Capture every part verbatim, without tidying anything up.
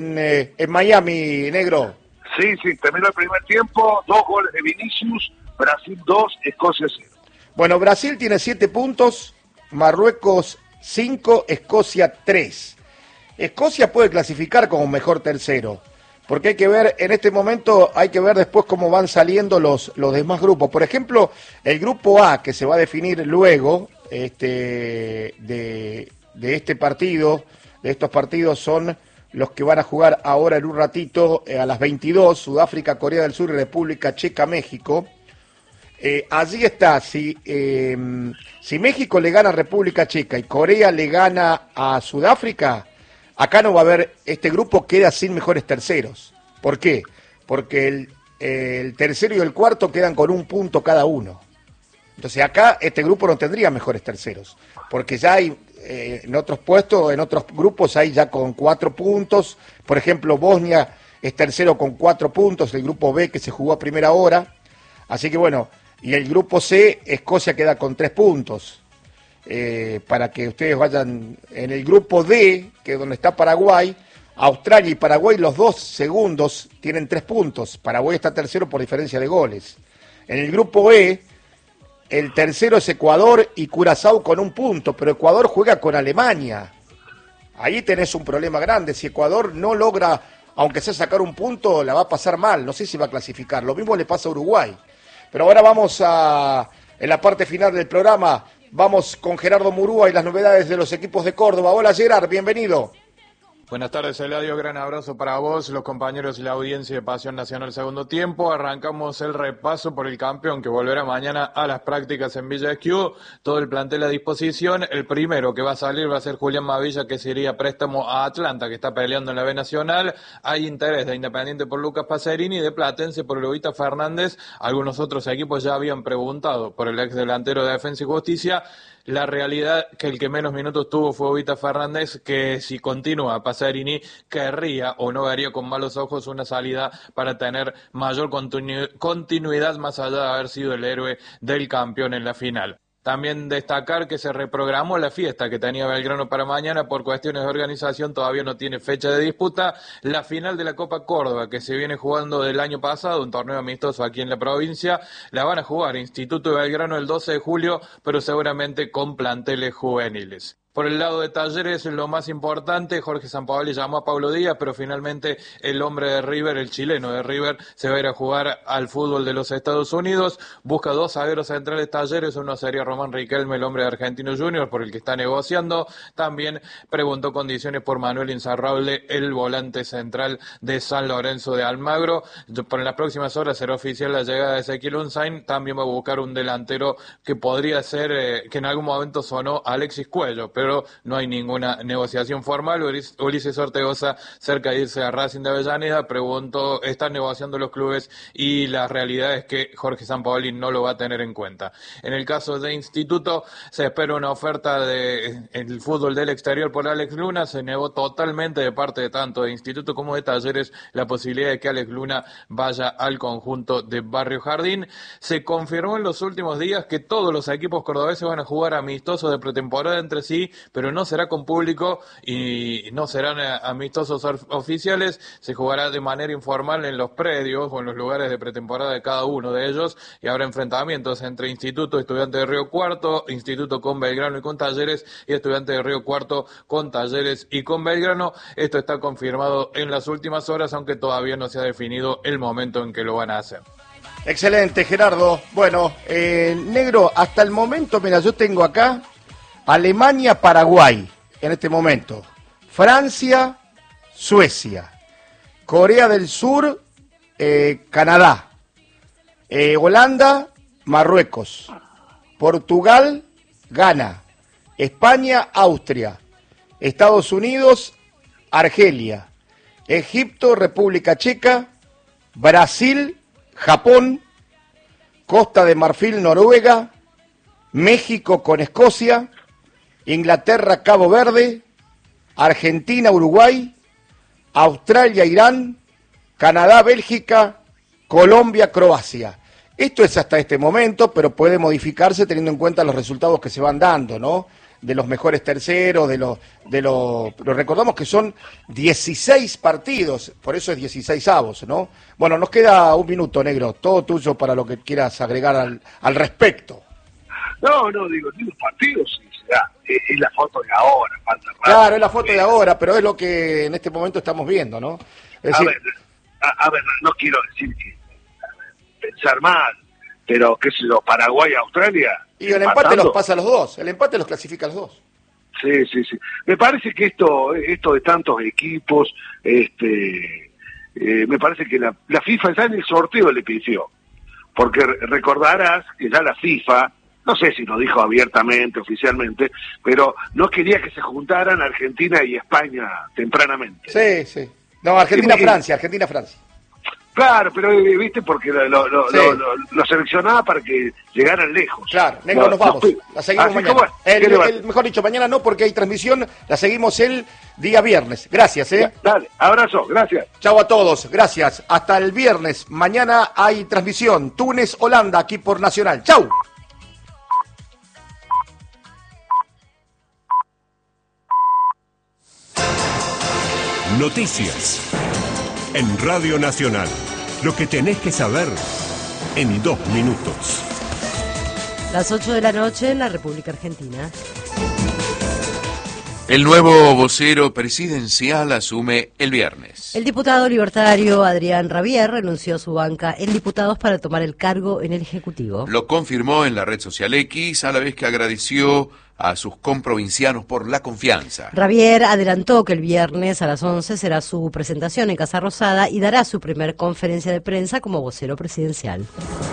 en, eh, en Miami, negro. Sí, sí, terminó el primer tiempo, dos goles de Vinicius, Brasil dos, Escocia cero. Bueno, Brasil tiene siete puntos, Marruecos cinco, Escocia tres. Escocia puede clasificar como mejor tercero, porque hay que ver, en este momento, hay que ver después cómo van saliendo los, los demás grupos. Por ejemplo, el grupo A, que se va a definir luego este, de, de este partido, de estos partidos son los que van a jugar ahora en un ratito eh, a las veintidós, Sudáfrica, Corea del Sur y República Checa, México. Eh, allí está, si, eh, si México le gana a República Checa y Corea le gana a Sudáfrica, acá no va a haber, este grupo queda sin mejores terceros. ¿Por qué? Porque el, eh, el tercero y el cuarto quedan con un punto cada uno. Entonces acá este grupo no tendría mejores terceros, porque ya hay eh, en otros puestos, en otros grupos hay ya con cuatro puntos. Por ejemplo, Bosnia es tercero con cuatro puntos, el grupo B que se jugó a primera hora. Así que bueno, y el grupo C, Escocia queda con tres puntos. Eh, para que ustedes vayan en el grupo D, que es donde está Paraguay, Australia y Paraguay, los dos segundos tienen tres puntos. Paraguay está tercero por diferencia de goles. En el grupo E, el tercero es Ecuador y Curazao con un punto, pero Ecuador juega con Alemania. Ahí tenés un problema grande. Si Ecuador no logra, aunque sea sacar un punto, la va a pasar mal. No sé si va a clasificar. Lo mismo le pasa a Uruguay. Pero ahora vamos a, en la parte final del programa, vamos con Gerardo Murúa y las novedades de los equipos de Córdoba. Hola Gerard, bienvenido. Buenas tardes, Eladio, gran abrazo para vos, los compañeros y la audiencia de Pasión Nacional Segundo Tiempo. Arrancamos el repaso por el campeón que volverá mañana a las prácticas en Villa Esquiú. Todo el plantel a disposición. El primero que va a salir va a ser Julián Mavilla, que sería préstamo a Atlanta, que está peleando en la B Nacional. Hay interés de Independiente por Lucas Pacerini, de Platense por Lobita Fernández. Algunos otros equipos ya habían preguntado por el ex delantero de Defensa y Justicia. La realidad que el que menos minutos tuvo fue Lobita Fernández, que si continúa Pacerini querría o no vería con malos ojos una salida para tener mayor continu- continuidad más allá de haber sido el héroe del campeón en la final. También destacar que se reprogramó la fiesta que tenía Belgrano para mañana por cuestiones de organización, todavía no tiene fecha de disputa. La final de la Copa Córdoba, que se viene jugando del año pasado, un torneo amistoso aquí en la provincia, la van a jugar Instituto de Belgrano el doce de julio, pero seguramente con planteles juveniles. Por el lado de Talleres, lo más importante, Jorge Sampaoli llamó a Pablo Díaz, pero finalmente el hombre de River, el chileno de River, se va a ir a jugar al fútbol de los Estados Unidos. Busca dos zagueros centrales Talleres, uno sería Román Riquelme, el hombre de Argentino Junior, por el que está negociando. También preguntó condiciones por Manuel Insaurralde, el volante central de San Lorenzo de Almagro. Por en las próximas horas será oficial la llegada de Ezequiel Unzain. También va a buscar un delantero que podría ser, eh, que en algún momento sonó Alexis Cuello, pero no hay ninguna negociación formal. Ulises Ortegoza, cerca de irse a Racing de Avellaneda, preguntó, están negociando los clubes y la realidad es que Jorge Sampaoli no lo va a tener en cuenta. En el caso de Instituto, se espera una oferta de el fútbol del exterior por Alex Luna. Se negó totalmente de parte de tanto de Instituto como de Talleres la posibilidad de que Alex Luna vaya al conjunto de Barrio Jardín. Se confirmó en los últimos días que todos los equipos cordobeses van a jugar amistosos de pretemporada entre sí, pero no será con público y no serán amistosos oficiales. Se jugará de manera informal en los predios o en los lugares de pretemporada de cada uno de ellos, y habrá enfrentamientos entre Instituto, Estudiantes de Río Cuarto, Instituto con Belgrano y con Talleres, y Estudiantes de Río Cuarto con Talleres y con Belgrano. Esto está confirmado en las últimas horas, aunque todavía no se ha definido el momento en que lo van a hacer. Excelente, Gerardo. Bueno, eh, negro, hasta el momento, mira, yo tengo acá Alemania, Paraguay, en este momento. Francia, Suecia. Corea del Sur, eh, Canadá. Eh, Holanda, Marruecos. Portugal, Ghana. España, Austria. Estados Unidos, Argelia. Egipto, República Checa. Brasil, Japón. Costa de Marfil, Noruega. México con Escocia. Inglaterra, Cabo Verde, Argentina, Uruguay, Australia, Irán, Canadá, Bélgica, Colombia, Croacia. Esto es hasta este momento, pero puede modificarse teniendo en cuenta los resultados que se van dando, ¿no? de los mejores terceros, de los, de los, pero recordamos que son dieciséis partidos, por eso es dieciséis avos, ¿no? Bueno, nos queda un minuto, Negro, todo tuyo para lo que quieras agregar al, al respecto. No, no, digo, digo partidos, sí, será, es, es la foto de ahora, falta rato. Claro, es la foto de ahora, pero es lo que en este momento estamos viendo, ¿no? Es a decir, ver, a, a ver, no quiero decir que pensar mal, pero qué sé yo, Paraguay, Australia. y el empate empatando. los pasa a los dos, el empate los clasifica a los dos. Sí, sí, sí. Me parece que esto, esto de tantos equipos, este, eh, me parece que la, la FIFA ya en el sorteo le pidió, porque recordarás que ya la FIFA, no sé si lo dijo abiertamente, oficialmente, pero no quería que se juntaran Argentina y España tempranamente. Sí, sí. No, Argentina-Francia, Argentina-Francia. Claro, pero eh, viste, porque lo, lo, lo, Sí. lo, lo, lo seleccionaba para que llegaran lejos. Claro, Negro, No, nos vamos. no, La seguimos así mañana. como es. El, ¿Qué le va? el- mejor dicho, mañana no, porque hay transmisión. La seguimos el día viernes. Gracias, ¿eh? Dale, abrazo, gracias. Chau a todos, gracias. Hasta el viernes. Mañana hay transmisión. Túnez, Holanda, aquí por Nacional. Chau. Noticias. En Radio Nacional. Lo que tenés que saber en dos minutos. Las ocho de la noche en la República Argentina. El nuevo vocero presidencial asume el viernes. El diputado libertario Adrián Rabier renunció a su banca en diputados para tomar el cargo en el Ejecutivo. Lo confirmó en la red social X, a la vez que agradeció a sus comprovincianos por la confianza. Rabier adelantó que el viernes a las once será su presentación en Casa Rosada y dará su primer conferencia de prensa como vocero presidencial.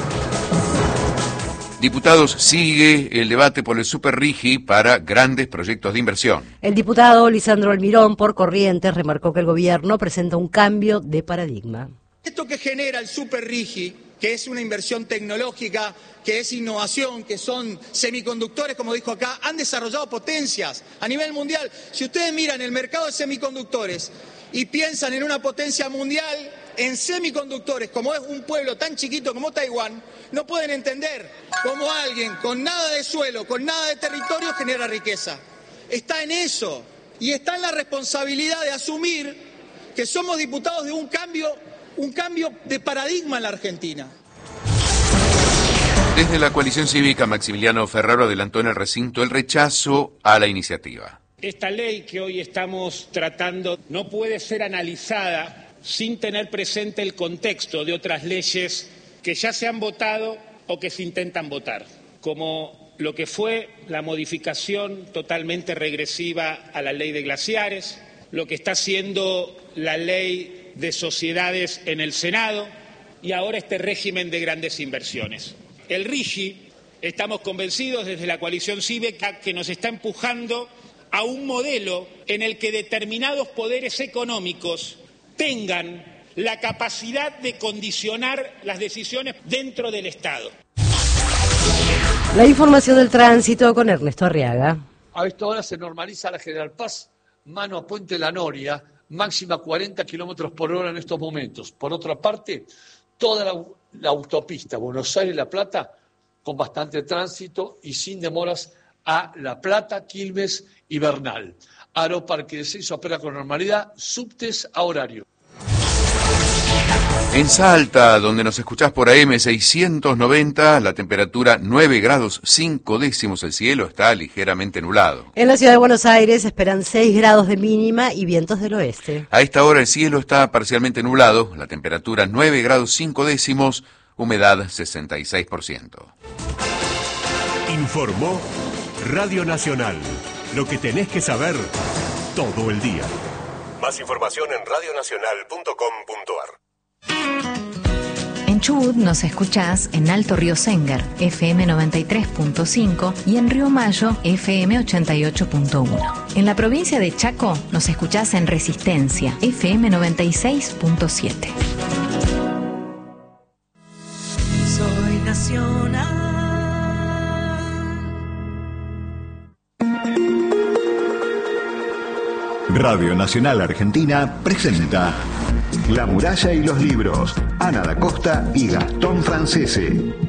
Diputados, sigue el debate por el Superrigi para grandes proyectos de inversión. El diputado Lisandro Almirón, por Corrientes, remarcó que el gobierno presenta un cambio de paradigma. Esto que genera el Superrigi, que es una inversión tecnológica, que es innovación, que son semiconductores, como dijo acá, han desarrollado potencias a nivel mundial. Si ustedes miran el mercado de semiconductores y piensan en una potencia mundial en semiconductores, como es un pueblo tan chiquito como Taiwán, no pueden entender cómo alguien con nada de suelo, con nada de territorio genera riqueza. Está en eso y está en la responsabilidad de asumir que somos diputados de un cambio, un cambio de paradigma en la Argentina. Desde la coalición cívica, Maximiliano Ferraro adelantó en el recinto el rechazo a la iniciativa. Esta ley que hoy estamos tratando no puede ser analizada sin tener presente el contexto de otras leyes que ya se han votado o que se intentan votar, como lo que fue la modificación totalmente regresiva a la ley de glaciares, lo que está haciendo la ley de sociedades en el Senado y ahora este régimen de grandes inversiones. El RIGI, estamos convencidos desde la coalición cívica que nos está empujando a un modelo en el que determinados poderes económicos tengan la capacidad de condicionar las decisiones dentro del Estado. La información del tránsito con Ernesto Arriaga. A esta hora se normaliza la General Paz, mano a Puente La Noria, máxima cuarenta kilómetros por hora en estos momentos. Por otra parte, toda la, la autopista Buenos Aires-La Plata con bastante tránsito y sin demoras a La Plata, Quilmes y Bernal. Aeroparque de Seiza opera con normalidad, subtes a horario. En Salta, donde nos escuchás por A M seiscientos noventa, la temperatura nueve grados cinco décimos, el cielo está ligeramente nublado. En la ciudad de Buenos Aires esperan seis grados de mínima y vientos del oeste. A esta hora el cielo está parcialmente nublado, la temperatura nueve grados cinco décimos, humedad sesenta y seis por ciento. Informó Radio Nacional. Lo que tenés que saber todo el día. Más información en radio nacional punto com punto ar. En Chubut nos escuchás en Alto Río Sengar, F M noventa y tres punto cinco y en Río Mayo, F M ochenta y ocho punto uno. En la provincia de Chaco nos escuchás en Resistencia, F M noventa y seis punto siete. Soy nacional. Radio Nacional Argentina presenta La muralla y los libros, Ana da Costa y Gastón Francese.